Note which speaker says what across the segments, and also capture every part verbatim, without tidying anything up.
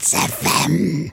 Speaker 1: Hits F M.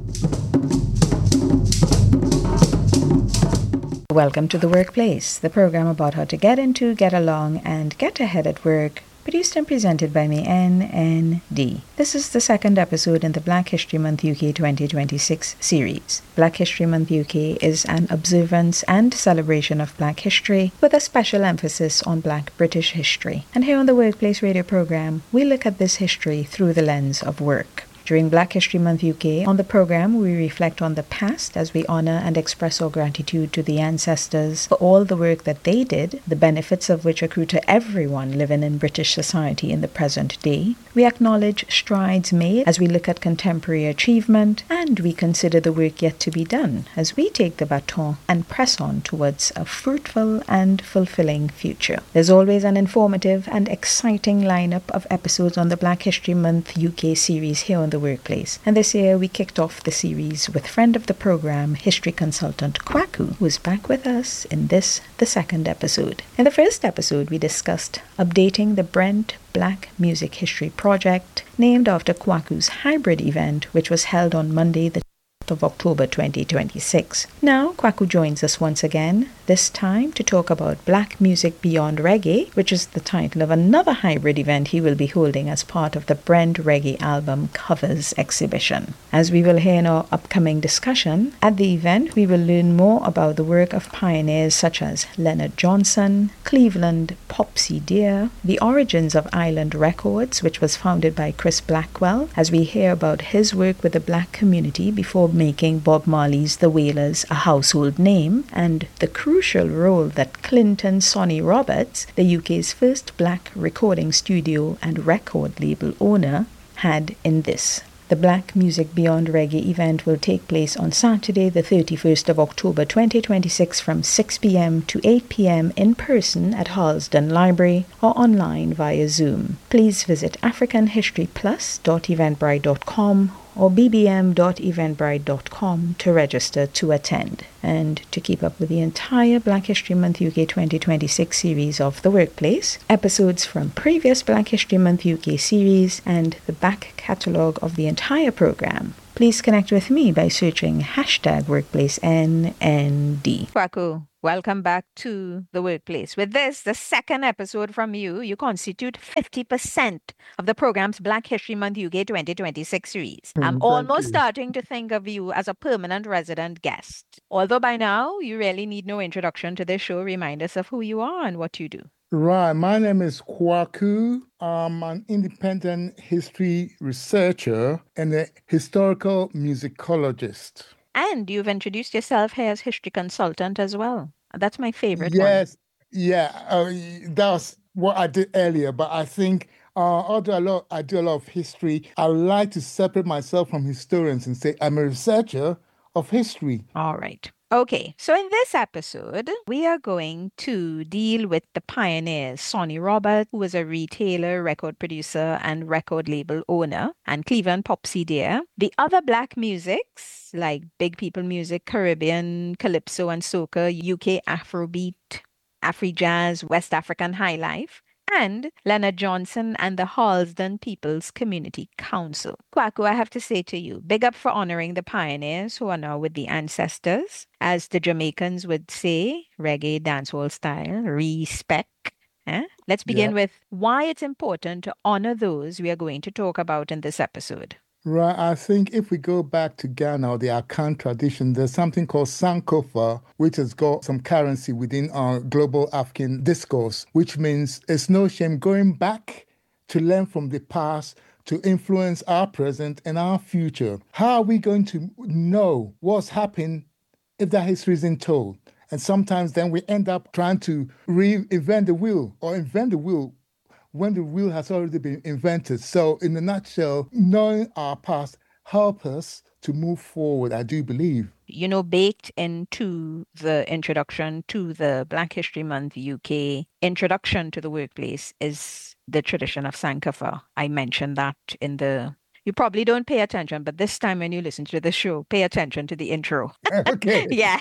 Speaker 2: Welcome to The Workplace, the program about how to get into, get along, and get ahead at work, produced and presented by me, N N D. This is the second episode in the Black History Month U K twenty twenty-six series. Black History Month U K is an observance and celebration of Black history with a special emphasis on Black British history. And here on the Workplace radio program, we look at this history through the lens of work. During Black History Month U K, on the program, we reflect on the past as we honor and express our gratitude to the ancestors for all the work that they did, the benefits of which accrue to everyone living in British society in the present day. We acknowledge strides made as we look at contemporary achievement, and we consider the work yet to be done as we take the baton and press on towards a fruitful and fulfilling future. There's always an informative and exciting lineup of episodes on the Black History Month U K series here on the Workplace. And this year we kicked off the series with friend of the program, history consultant Kwaku, who is back with us in this, the second episode. In the first episode, we discussed updating the Brent Black Music History Project, named after Kwaku's hybrid event, which was held on Monday, the of October twenty twenty-six. Now, Kwaku joins us once again, this time to talk about Black Music Beyond Reggae, which is the title of another hybrid event he will be holding as part of the Brent Reggae album covers exhibition. As we will hear in our upcoming discussion, at the event we will learn more about the work of pioneers such as Leonard Johnson, Cleveland Popsy Deer, the origins of Island Records, which was founded by Chris Blackwell, as we hear about his work with the Black community before making Bob Marley's The Wailers a household name, and the crucial role that Clinton Sonny Roberts, the U K's first Black recording studio and record label owner, had in this. The Black Music Beyond Reggae event will take place on Saturday, the thirty-first of October twenty twenty-six from six p.m. to eight p.m. in person at Harlesden Library or online via Zoom. Please visit african history plus dot eventbrite dot com or b b m dot eventbrite dot com to register to attend. And to keep up with the entire Black History Month U K twenty twenty-six series of The Workplace, episodes from previous Black History Month U K series, and the back catalogue of the entire program, please connect with me by searching hashtag Workplace N N D. Kwaku, welcome back to The Workplace. With this, the second episode from you, you constitute fifty percent of the program's Black History Month U K twenty twenty-six series.
Speaker 3: Mm,
Speaker 2: I'm
Speaker 3: thank
Speaker 2: almost
Speaker 3: you.
Speaker 2: starting to think of you as a permanent resident guest. Although by now, you really need no introduction to this show. Remind us of who you are and what you do.
Speaker 3: Right, my name is Kwaku. I'm an independent history researcher and a historical musicologist.
Speaker 2: And you've introduced yourself here as history consultant as well. That's my favorite one.
Speaker 3: Yes, yeah, uh, that's what I did earlier, but I think uh, although a lot, I do a lot of history, I like to separate myself from historians and say I'm a researcher of history.
Speaker 2: All right. Okay, so in this episode, we are going to deal with the pioneers, Sonny Roberts, who was a retailer, record producer, and record label owner, and Cleveland Popsy Deer. The other Black musics, like Big People Music, Caribbean, Calypso, and Soca, U K Afrobeat, Afri-Jazz, West African High Life, and Leonard Johnson and the Harlesden People's Community Council. Kwaku, I have to say to you, big up for honoring the pioneers who are now with the ancestors. As the Jamaicans would say, reggae dancehall style, respect. Eh? Let's begin
Speaker 3: Yeah.
Speaker 2: with why it's important to honor those we are going to talk about in this episode.
Speaker 3: Right, I think if we go back to Ghana or the Akan tradition, there's something called Sankofa, which has got some currency within our global African discourse, which means it's no shame going back to learn from the past to influence our present and our future. How are we going to know what's happened if that history isn't told? And sometimes then we end up trying to reinvent the wheel or invent the wheel when the wheel has already been invented. So in a nutshell, knowing our past help us to move forward, I do believe.
Speaker 2: You know, baked into the introduction to the Black History Month U K introduction to the workplace is the tradition of Sankofa. I mentioned that in the You probably don't pay attention, but this time when you listen to the show, pay attention to the intro.
Speaker 3: Okay.
Speaker 2: Yeah.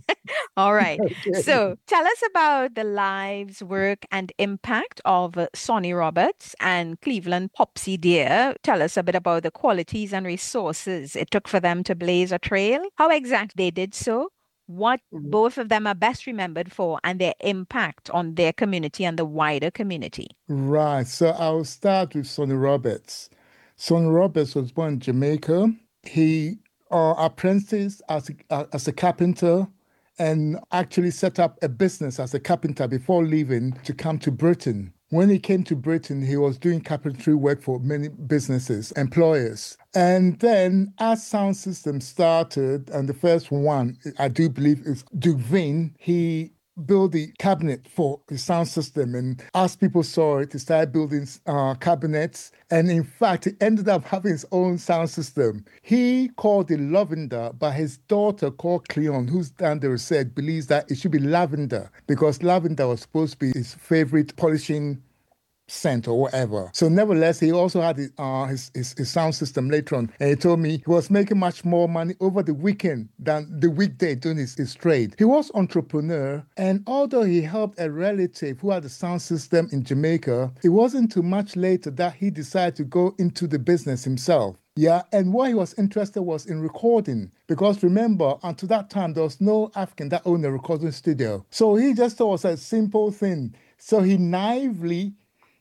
Speaker 2: All right.
Speaker 3: Okay.
Speaker 2: So tell us about the lives, work, and impact of uh, Sonny Roberts and Cleveland Popsy Deer. Tell us a bit about the qualities and resources it took for them to blaze a trail, how exactly they did so, what both of them are best remembered for, and their impact on their community and the wider community.
Speaker 3: Right. So I'll start with Sonny Roberts. Sonny Roberts was born in Jamaica. He uh, apprenticed as a, uh, as a carpenter and actually set up a business as a carpenter before leaving to come to Britain. When he came to Britain, he was doing carpentry work for many businesses, employers. And then as sound systems started, and the first one, I do believe, is Duke Vane, he built the cabinet for the sound system. And as people saw it, he started building uh, cabinets. And in fact, he ended up having his own sound system. He called it Lavender, but his daughter called Cleon, who's down there, said, believes that it should be Lavender because lavender was supposed to be his favorite polishing scent or whatever. So nevertheless, he also had his, uh, his, his, his sound system later on. And he told me he was making much more money over the weekend than the weekday doing his, his trade. He was entrepreneur. And although he helped a relative who had a sound system in Jamaica, it wasn't too much later that he decided to go into the business himself. Yeah, and what he was interested was in recording, because remember, until that time, there was no African that owned a recording studio. So he just thought it was a simple thing. So he naively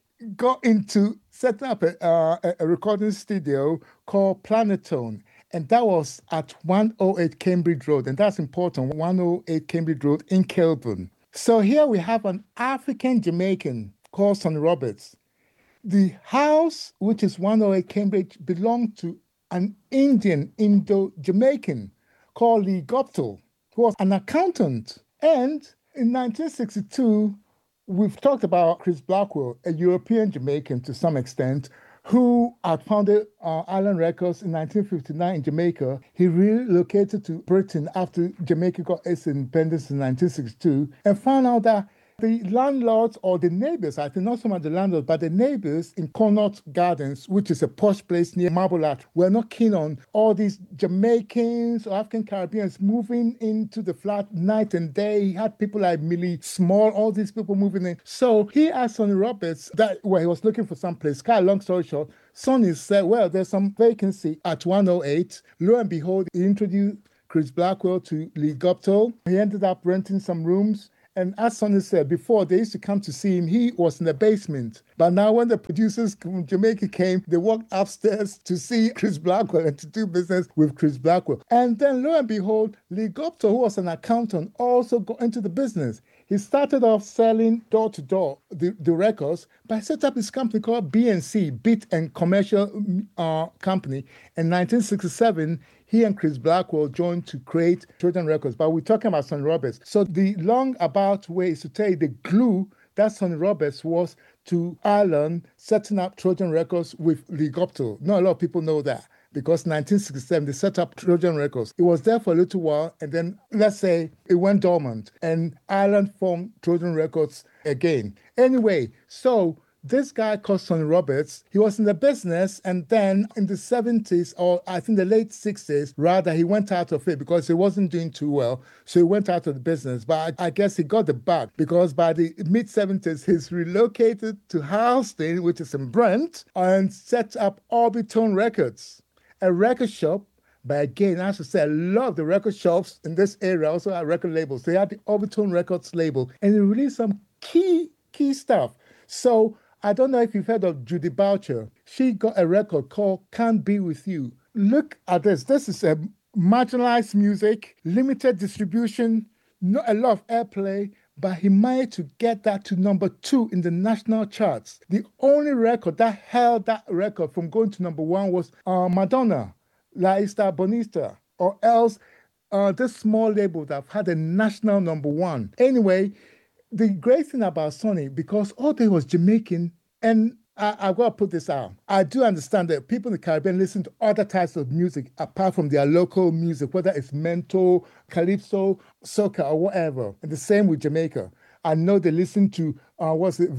Speaker 3: got into setting up a, uh, a recording studio called Planetone. And that was at one oh eight Cambridge Road. And that's important, one oh eight Cambridge Road in Kilburn. So here we have an African Jamaican called Sonny Roberts. The house, which is one oh eight Cambridge, belonged to an Indian, Indo-Jamaican called Lee Goptal, who was an accountant. And in nineteen sixty-two, we've talked about Chris Blackwell, a European Jamaican to some extent, who had founded uh, Island Records in nineteen fifty-nine in Jamaica. He relocated to Britain after Jamaica got its independence in nineteen sixty-two and found out that the landlords or the neighbors, I think not so much the landlords, but the neighbors in Connaught Gardens, which is a posh place near Marble Arch, were not keen on all these Jamaicans or African Caribbeans moving into the flat night and day. He had people like Millie Small, all these people moving in. So he asked Sonny Roberts that where he was looking for some place. Kind of long story short, Sonny said, well, there's some vacancy at one oh eight. Lo and behold, he introduced Chris Blackwell to Lee Goptal. He ended up renting some rooms. And as Sonny said, before they used to come to see him, he was in the basement. But now when the producers from Jamaica came, they walked upstairs to see Chris Blackwell and to do business with Chris Blackwell. And then lo and behold, Lee Goptal, who was an accountant, also got into the business. He started off selling door-to-door the, the records, but he set up his company called B and C, Beat and Commercial uh, Company. In nineteen sixty-seven, he and Chris Blackwell joined to create Trojan Records. But we're talking about Sonny Roberts. So the long about way is to tell you the glue that Sonny Roberts was to Ireland, setting up Trojan Records with Lee Goptal. Not a lot of people know that, because nineteen sixty-seven, they set up Trojan Records. It was there for a little while, and then, let's say, it went dormant, and Ireland formed Trojan Records again. Anyway, so this guy called Sonny Roberts, he was in the business, and then in the seventies, or I think the late sixties, rather, he went out of it because he wasn't doing too well. So he went out of the business. But I, I guess he got the bug, because by the mid-seventies, he's relocated to Halston, which is in Brent, and set up Orbitone Records, a record shop. But again, as I said, I love the record shops in this area, also had record labels. They had the Orbitone Records label, and they released some key, key stuff. So I don't know if you've heard of Judy Boucher. She got a record called Can't Be With You. Look at this. This is a marginalized music, limited distribution, not a lot of airplay, but he managed to get that to number two in the national charts. The only record that held that record from going to number one was uh, Madonna, La Isla Bonita, or else uh, this small label that had a national number one. Anyway, the great thing about Sonny, because all they was Jamaican, and I, I've got to put this out. I do understand that people in the Caribbean listen to other types of music apart from their local music, whether it's mento, calypso, soca, or whatever. And the same with Jamaica. I know they listen to, uh, what's it, v-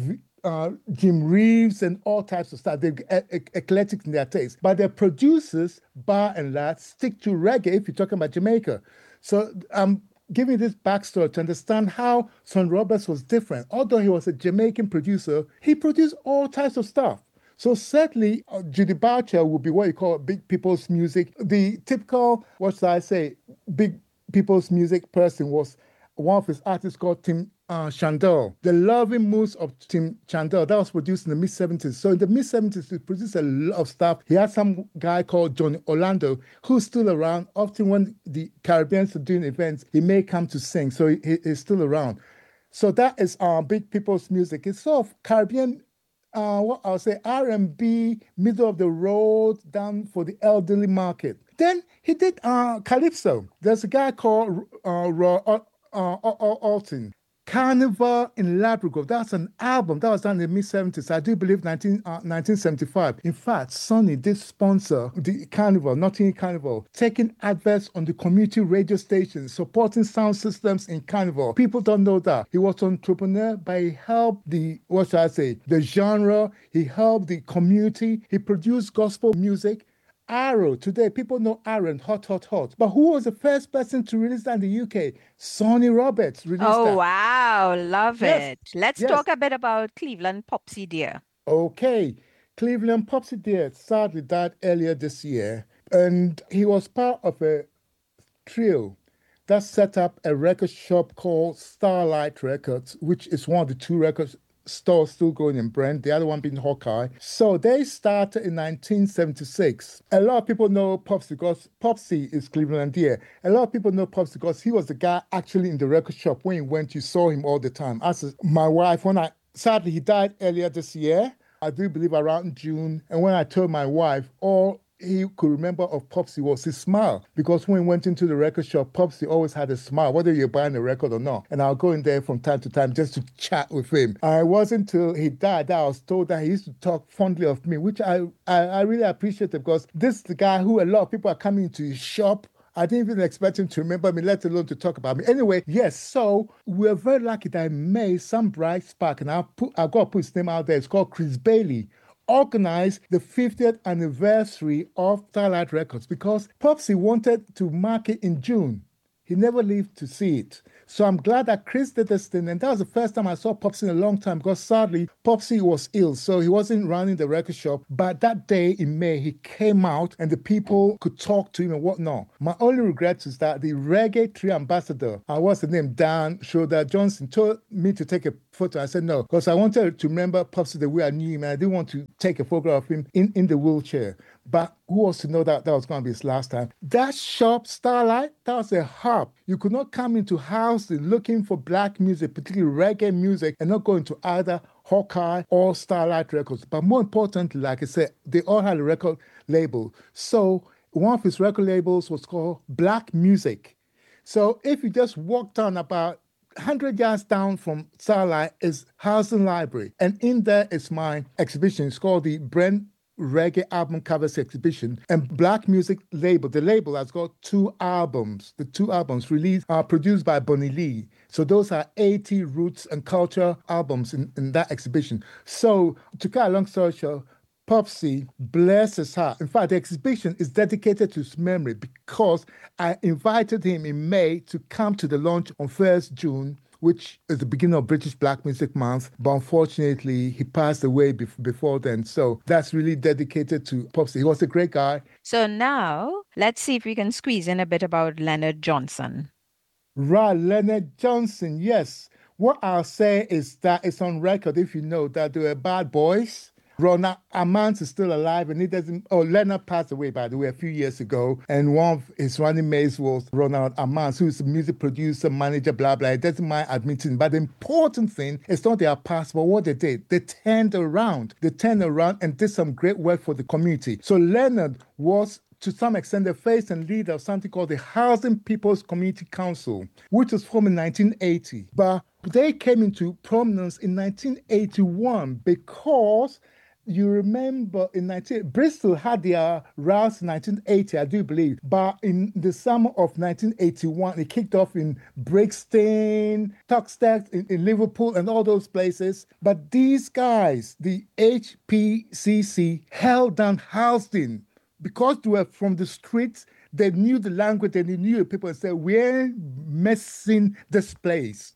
Speaker 3: uh, Jim Reeves and all types of stuff. They're e- e- eclectic in their taste. But their producers, by and large, stick to reggae if you're talking about Jamaica. So I'm giving this backstory to understand how Sonny Roberts was different. Although he was a Jamaican producer, he produced all types of stuff. So certainly, uh, Judy Boucher would be what you call big people's music. The typical, what should I say, big people's music person was one of his artists called Tim uh, Chandel. The Loving Moods of Tim Chandel, that was produced in the mid seventies. So in the mid seventies, he produced a lot of stuff. He had some guy called Johnny Orlando, who's still around. Often when the Caribbeans are doing events, he may come to sing. So he, he- he's still around. So that is uh, big people's music. It's sort of Caribbean, uh, what I'll say, R and B, middle of the road, down for the elderly market. Then he did uh, Calypso. There's a guy called uh, Roy uh, uh, Alton. Carnival in Labrador. That's an album that was done in the mid seventies. I do believe nineteen, uh, nineteen seventy-five. In fact, Sonny did sponsor the Carnival, Nottingham Carnival, taking adverts on the community radio stations, supporting sound systems in Carnival. People don't know that. He was an entrepreneur, but he helped the, what should I say, the genre. He helped the community. He produced gospel music. Arrow, today people know Aaron, hot, hot, hot. But who was the first person to release that in the U K? Sonny Roberts released
Speaker 2: Oh,
Speaker 3: that.
Speaker 2: wow. Love
Speaker 3: Yes,
Speaker 2: it. Let's
Speaker 3: yes.
Speaker 2: talk a bit about Cleveland Popsy, dear.
Speaker 3: Okay. Cleveland Popsy Dear sadly died earlier this year, and he was part of a trio that set up a record shop called Starlight Records, which is one of the two record stores still going in Brent, the other one being Hawkeye. So they started in nineteen seventy-six. A lot of people know Popsy because Popsy is Clevelandia. A lot of people know Popsy because he was the guy actually in the record shop. When you went, you saw him all the time. As my wife, when I sadly he died earlier this year, I do believe around June. And when I told my wife, all he could remember of Popsy was his smile. Because when he went into the record shop, Popsy always had a smile, whether you're buying a record or not. And I'll go in there from time to time just to chat with him. And it wasn't until he died that I was told that he used to talk fondly of me, which I, I, I really appreciate because this is the guy who a lot of people are coming to his shop. I didn't even expect him to remember me, let alone to talk about me. Anyway, yes, so we're very lucky that in May, some bright spark, and I'll put, I've got to put his name out there, it's called Chris Bailey, organized the fiftieth anniversary of Starlight Records because Popsy wanted to mark it in June. He never lived to see it. So I'm glad that Chris did this thing. And that was the first time I saw Popsy in a long time because sadly, Popsy was ill. So he wasn't running the record shop. But that day in May, he came out and the people could talk to him and whatnot. My only regret is that the Reggae Tree ambassador, I was the name, Dan Schroeder Johnson, told me to take a photo. I said no, because I wanted to remember Popsy the way I knew him. And I didn't want to take a photograph of him in, in the wheelchair. But who was to know that that was going to be his last time? That shop, Starlight, that was a hub. You could not come into house looking for black music, particularly reggae music, and not go into either Hawkeye or Starlight Records. But more importantly, like I said, they all had a record label. So one of his record labels was called Black Music. So if you just walk down about one hundred yards down from Starlight is Housing Library. And in there is my exhibition. It's called the Brent Reggae Album Covers Exhibition. And Black Music Label, the label has got two albums. The two albums released are produced by Bonnie Lee. So those are eighty roots and culture albums in, in that exhibition. So to cut a long story short, Popsy, bless his heart. In fact, the exhibition is dedicated to his memory because I invited him in May to come to the launch on first June, which is the beginning of British Black Music Month. But unfortunately, he passed away be- before then. So that's really dedicated to Popsy. He was a great guy.
Speaker 2: So now let's see if we can squeeze in a bit about Leonard Johnson.
Speaker 3: Right, Leonard Johnson, yes. What I'll say is that it's on record, if you know, that they were bad boys. Ronald Amans is still alive, and he doesn't. Oh, Leonard passed away, by the way, a few years ago. And one of his running mates was Ronald Amans, who is a music producer, manager, blah, blah. He doesn't mind admitting. But the important thing is not their past, but what they did. They turned around. They turned around and did some great work for the community. So Leonard was, to some extent, the face and leader of something called the Housing People's Community Council, which was formed in nineteen eighty. But they came into prominence in nineteen eighty-one because You remember in nineteen Bristol had their routes in nineteen eighty, I do believe, but in the summer of nineteen eighty-one, it kicked off in Brixton, Tuxteth, in, in Liverpool, and all those places. But these guys, the H P C C, held down Houston because they were from the streets. They knew the language and they knew the people and said, we're messing this place.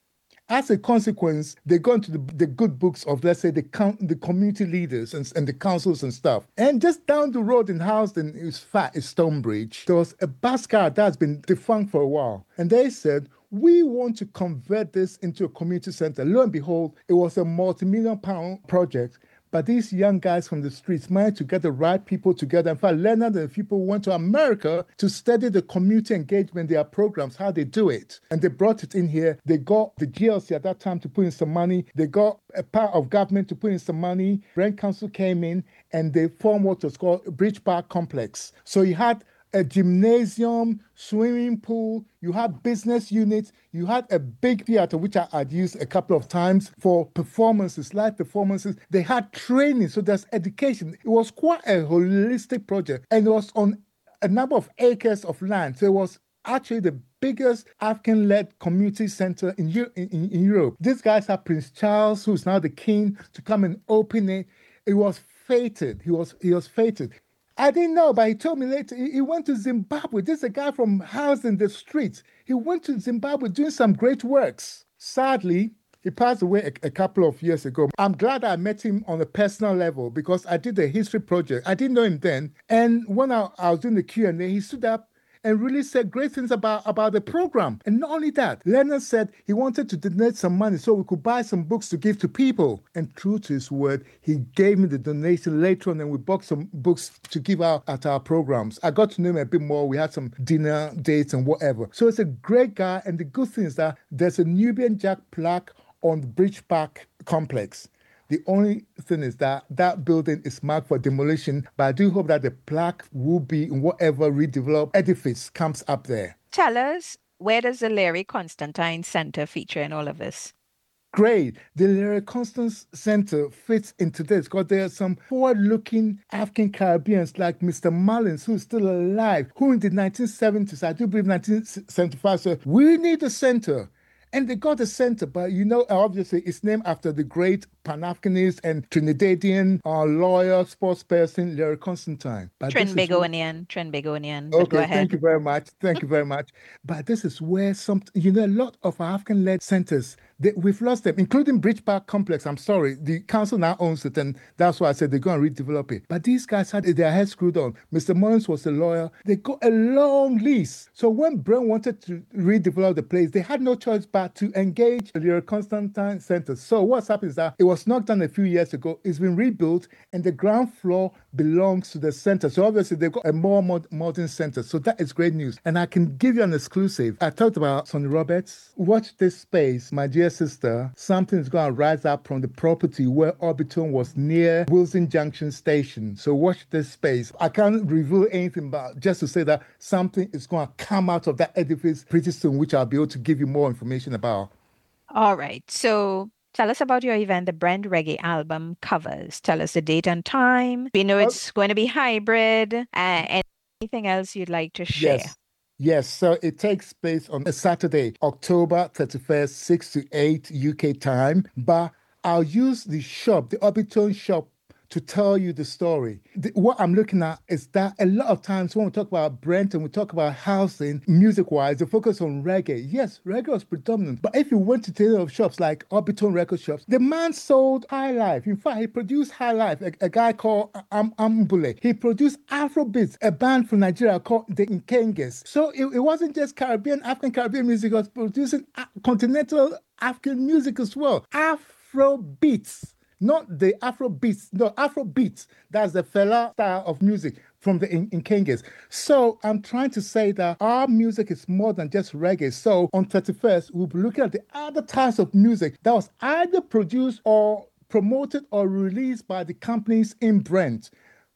Speaker 3: As a consequence, they go into the, the good books of, let's say, the the community leaders and, and the councils and stuff. And just down the road in Houston is fat, is Stonebridge. There was a bus car that's been defunct for a while. And they said, we want to convert this into a community center. Lo and behold, it was a multi-million pound project. But these young guys from the streets managed to get the right people together. In fact, Leonard and people went to America to study the community engagement, their programs, how they do it. And they brought it in here. They got the G L C at that time to put in some money. They got a part of government to put in some money. Brent Council came in and they formed what was called Bridge Park Complex. So you had a gymnasium, swimming pool, you had business units, you had a big theater, which I had used a couple of times for performances, live performances. They had training, so there's education. It was quite a holistic project, and it was on a number of acres of land. So it was actually the biggest African-led community center in, in, in Europe. These guys had Prince Charles, who's now the king, to come and open it. It was fated. He was, he was fated. I didn't know, but he told me later he, he went to Zimbabwe. This is a guy from house in the streets. He went to Zimbabwe doing some great works. Sadly, he passed away a, a couple of years ago. I'm glad I met him on a personal level because I did a history project. I didn't know him then. And when I, I was doing the Q and A, he stood up and really said great things about, about the program. And not only that, Leonard said he wanted to donate some money so we could buy some books to give to people. And true to his word, he gave me the donation later on and we bought some books to give out at our programs. I got to know him a bit more. We had some dinner dates and whatever. So it's a great guy. And the good thing is that there's a Nubian Jack plaque on the Bridge Park complex. The only thing is that that building is marked for demolition, but I do hope that the plaque will be in whatever redeveloped edifice comes up there.
Speaker 2: Tell us, where does the Larry Constantine Center feature in all of this?
Speaker 3: Great. The Larry Constantine Center fits into this because there are some forward-looking African Caribbeans like Mister Mullins, who's still alive, who in the nineteen seventies, I do believe nineteen seventy-five, said, we need a center. And they got a center, but you know, obviously, it's named after the great Pan-Africanist and Trinidadian uh, lawyer, sports person, Larry Constantine.
Speaker 2: Trinbagonian, Trinbagonian.
Speaker 3: Okay, thank you very much. Thank you very much. But this is where some, you know, a lot of African-led centers, they, we've lost them, including Bridge Park Complex. I'm sorry, the council now owns it, and that's why I said they're going to redevelop it. But these guys had their heads screwed on. Mister Mullins was a lawyer. They got a long lease. So when Brent wanted to redevelop the place, they had no choice but to engage the Constantine Center. So what's happened is that it was knocked down a few years ago. It's been rebuilt, and the ground floor belongs to the center. So obviously they've got a more mod- modern center. So that is great news. And I can give you an exclusive. I talked about Sonny Roberts. Watch this space, my dear sister. Something is going to rise up from the property where Orbiton was near Wilson Junction Station. So watch this space. I can't reveal anything, but just to say that something is going to come out of that edifice pretty soon, which I'll be able to give you more information about.
Speaker 2: All right. So tell us about your event, the Brent Reggae album covers. Tell us the date and time. We know it's oh. going to be hybrid. Uh, anything else you'd like to share?
Speaker 3: Yes. Yes, so it takes place on a Saturday, October thirty-first, six to eight U K time. But I'll use the shop, the Orbiton shop, to tell you the story. The, what I'm looking at is that a lot of times when we talk about Brent and we talk about housing, music-wise, the focus on reggae. Yes, reggae was predominant. But if you went to tailor of shops like Orbiton record shops, the man sold High Life. In fact, he produced High Life, a, a guy called Am- Ambule. He produced Afrobeats, a band from Nigeria called the Nkenges. So it, it wasn't just Caribbean, African Caribbean music, it was producing a- continental African music as well. Afrobeats. Not the Afro beats, no, Afro beats. That's the Fela style of music from the Nkenges. So I'm trying to say that our music is more than just reggae. So on thirty-first, we'll be looking at the other types of music that was either produced or promoted or released by the companies in Brent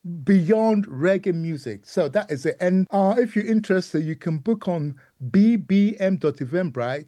Speaker 3: beyond reggae music. So that is it. And uh, if you're interested, you can book on b b m dot eventbrite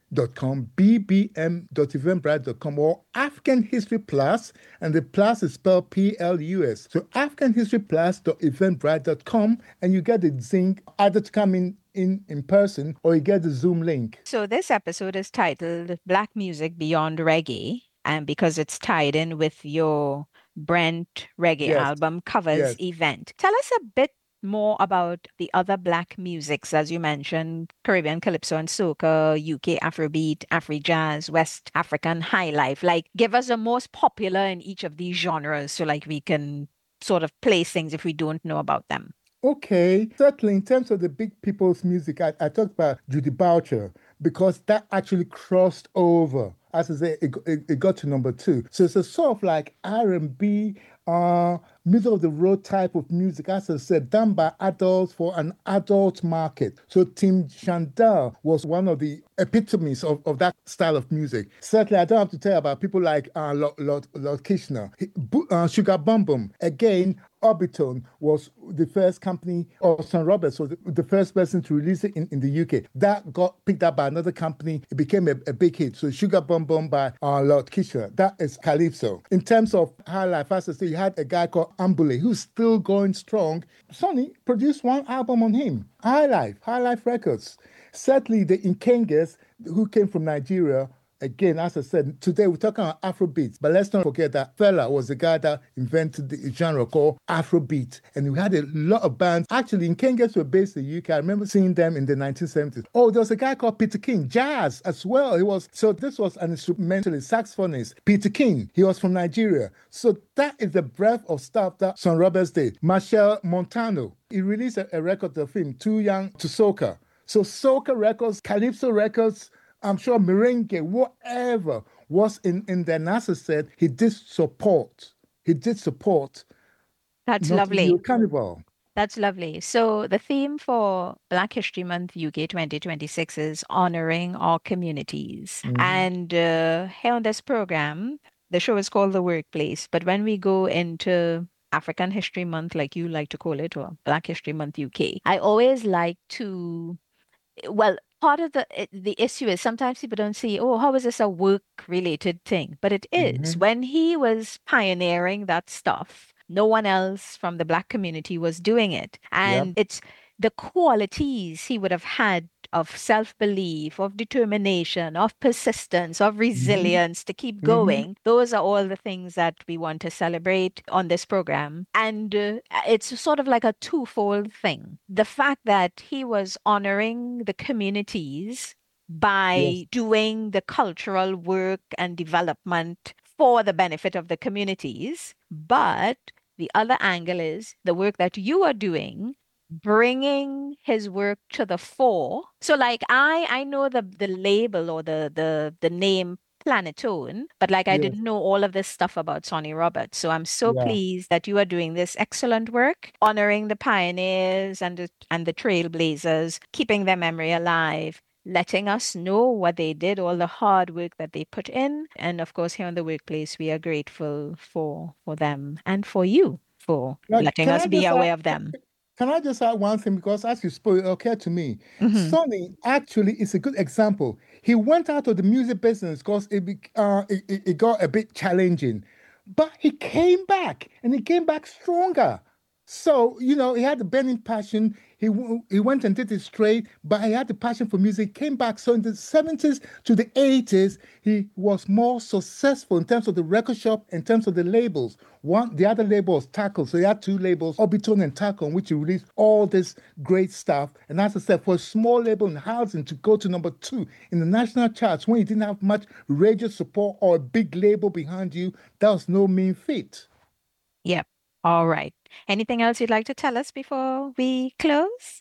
Speaker 3: dot com, b b m dot eventbrite dot com, or African History Plus, and the plus is spelled P L U S. So african history plus dot eventbrite dot com, and you get the zinc either to come in in in person or you get the Zoom link.
Speaker 2: So this episode is titled Black Music Beyond Reggae, and because it's tied in with your Brent Reggae
Speaker 3: Yes,
Speaker 2: album covers
Speaker 3: yes.
Speaker 2: event. Tell us a bit more about the other black musics, as you mentioned, Caribbean Calypso and Soca, U K Afrobeat, Afri-Jazz, West African High Life. Like, give us the most popular in each of these genres so like we can sort of place things if we don't know about them.
Speaker 3: Okay, certainly in terms of the big people's music, I, I talked about Judy Boucher because that actually crossed over. As I say, it, it, it got to number two. So it's a sort of like R and B, uh, middle of the road type of music, as I said, done by adults for an adult market. So Tim Chandel was one of the epitomes of, of that style of music. Certainly, I don't have to tell you about people like uh, Lord, Lord, Lord Kitchener, He- Bu- uh, Sugar Bum Bum. Again, Orbiton was the first company, or Son Roberts was the, the first person to release it in, in the U K. That got picked up by another company. It became a, a big hit. So Sugar Bum Bum by uh, Lord Kitchener. That is Calypso. In terms of high life, as I say, you had a guy called Ambule who's still going strong. Sonny produced one album on him, High Life, High Life Records. Certainly the Inkenges, who came from Nigeria. Again, as I said, today we're talking about Afrobeat, but let's not forget that Fela was the guy that invented the genre called Afrobeat. And we had a lot of bands. Actually, Inkenges were based in the U K. I remember seeing them in the nineteen seventies. Oh, there was a guy called Peter King, jazz as well. He was so this was an instrumentalist, saxophonist. Peter King, he was from Nigeria. So that is the breadth of stuff that Son Roberts did. Marshall Montano, he released a, a record of him, Too Young to Soca. So Soca Records, Calypso Records, I'm sure merengue, whatever was in, in there. Nasa said he did support. He did support
Speaker 2: That's
Speaker 3: Notting
Speaker 2: lovely.
Speaker 3: Hill Carnival.
Speaker 2: That's lovely. So the theme for Black History Month U K twenty twenty-six is honoring our communities.
Speaker 3: Mhm.
Speaker 2: And uh, here on this program, the show is called The Workplace. But when we go into African History Month, like you like to call it, or Black History Month U K, I always like to, well, part of the i- the issue is sometimes people don't see, oh, how is this a work related thing? But it is.
Speaker 3: Mhm.
Speaker 2: When he was pioneering that stuff, no one else from the Black community was doing it.
Speaker 3: Yep.
Speaker 2: And it's the qualities he would have had of self-belief, of determination, of persistence, of
Speaker 3: Mhm.
Speaker 2: resilience to keep
Speaker 3: Mhm.
Speaker 2: going. Those are all the things that we want to celebrate on this program. And uh, it's sort of like a twofold thing. The fact that he was honoring the communities
Speaker 3: Yes.
Speaker 2: by doing the cultural work and development for the benefit of the communities. But the other angle is the work that you are doing, bringing his work to the fore. So like I I know the the label or the the the name Planetone, but like I
Speaker 3: Yes.
Speaker 2: didn't know all of this stuff about Sonny Roberts. So I'm so
Speaker 3: Yeah.
Speaker 2: pleased that you are doing this excellent work, honoring the pioneers and the and the trailblazers, keeping their memory alive, letting us know what they did, all the hard work that they put in. And of course, here in the workplace, we are grateful for for them and for you for
Speaker 3: Like,
Speaker 2: letting
Speaker 3: can
Speaker 2: us
Speaker 3: I
Speaker 2: be
Speaker 3: just add,
Speaker 2: aware of them.
Speaker 3: can I just add one thing? Because as you spoke, it occurred to me.
Speaker 2: Hmm.
Speaker 3: Sonny actually is a good example. He went out of the music business because it, be- uh, it, it it got a bit challenging, but he came back and he came back stronger. So, you know, he had the burning passion. He w- he went and did it straight, but he had the passion for music, came back. So in the seventies to the eighties, he was more successful in terms of the record shop, in terms of the labels. One, the other label was Tackle. So he had two labels, Orbitone and Tackle, on which he released all this great stuff. And as I said, for a small label in housing to go to number two in the national charts when you didn't have much radio support or a big label behind you, that was no mean feat.
Speaker 2: Yep. All right. Anything else you'd like to tell us before we close?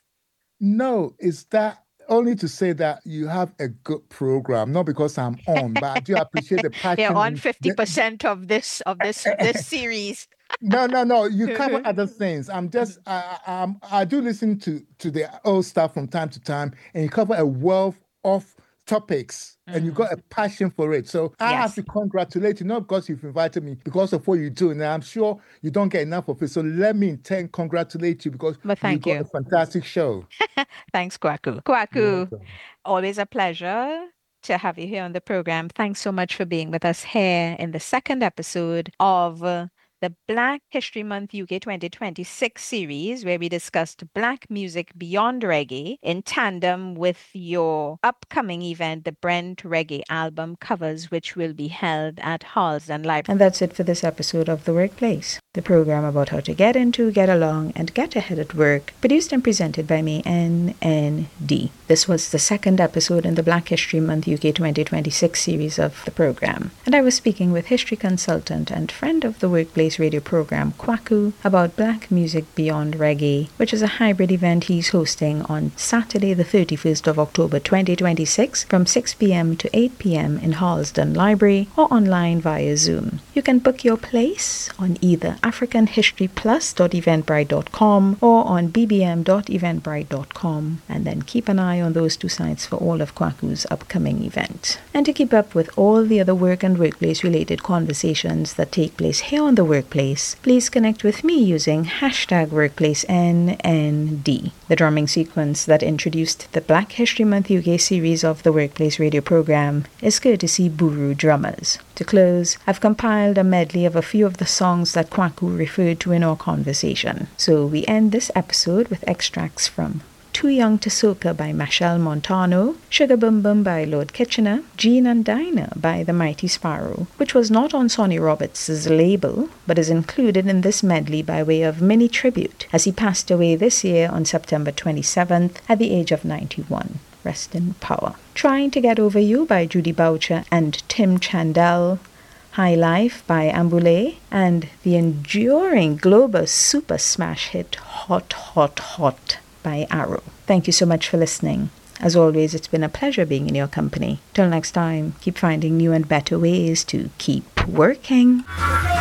Speaker 3: No, it's that only to say that you have a good program, not because I'm on, but I do appreciate the
Speaker 2: Yeah,
Speaker 3: passion
Speaker 2: on
Speaker 3: and the,
Speaker 2: fifty percent of this of this this series.
Speaker 3: no, no, no. You cover other things. I'm just,
Speaker 2: Mhm.
Speaker 3: I, I, um, I do listen to to the old stuff from time to time, and you cover a wealth of topics, and you
Speaker 2: Mm.
Speaker 3: got a passion for it. So I have
Speaker 2: Yes.
Speaker 3: to congratulate you, not because you've invited me, because of what you do, and I'm sure you don't get enough of it. So let me in turn congratulate you because
Speaker 2: Well,
Speaker 3: you
Speaker 2: thank
Speaker 3: got a
Speaker 2: you.
Speaker 3: fantastic show.
Speaker 2: Thanks, Kwaku.
Speaker 3: You're
Speaker 2: Kwaku,
Speaker 3: welcome.
Speaker 2: always a pleasure to have you here on the program. Thanks so much for being with us here in the second episode of uh, the Black History Month U K twenty twenty-six series, where we discussed Black music beyond reggae in tandem with your upcoming event, the Brent Reggae Album Covers, which will be held at Harlesden Library. And that's it for this episode of The Workplace, the program about how to get into, get along, and get ahead at work, produced and presented by me, N N D. This was the second episode in the Black History Month U K twenty twenty-six series of the program, and I was speaking with history consultant and friend of the Workplace radio program, Kwaku, about Black music beyond reggae, which is a hybrid event he's hosting on Saturday the thirty-first of October twenty twenty-six from six p.m. to eight p.m. in Harlesden Library or online via Zoom. You can book your place on either african history plus dot eventbrite dot com or on b b m dot eventbrite dot com, and then keep an eye on those two sites for all of Kwaku's upcoming event. And to keep up with all the other work and workplace related conversations that take place here on the Workplace, please connect with me using hashtag Workplace N N D. The drumming sequence that introduced the Black History Month U K series of the Workplace radio program is courtesy Buru Drummers. To close, I've compiled a medley of a few of the songs that Kwaku referred to in our conversation. So we end this episode with extracts from Too Young to Soca by Machel Montano, Sugar Bum Bum by Lord Kitchener, Jean and Dinah by The Mighty Sparrow, which was not on Sonny Roberts' label, but is included in this medley by way of mini tribute, as he passed away this year on September twenty-seventh at the age of ninety-one. Rest in power. Trying to Get Over You by Judy Boucher and Tim Chandel, High Life by Ambulé, and the enduring global super smash hit Hot, Hot, Hot by Arrow. Thank you so much for listening. As always, it's been a pleasure being in your company. Till next time, keep finding new and better ways to keep working.